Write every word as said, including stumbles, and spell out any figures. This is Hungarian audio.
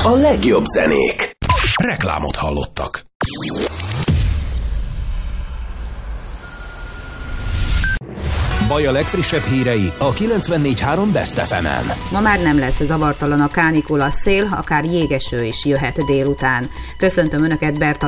a legjobb zenék. Reklámot hallottak. Baj a legfrissebb hírei a kilencvennégy három Best ef emen. Ma már nem lesz zavartalan a kánikula, szél, akár jégeső is jöhet délután. Köszöntöm Önöket, Berta